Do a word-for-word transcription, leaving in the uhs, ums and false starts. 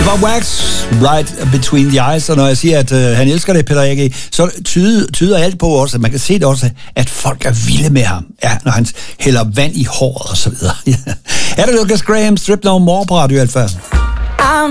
Bob Wax, Right Between the Eyes, og når jeg siger, at øh, han elsker det, Peter A G, så tyder, tyder alt på også, at man kan se det også, at folk er vilde med ham, ja, når han hælder vand i håret og så videre. Er det Lucas Graham, Strip No More på Radio Alpha?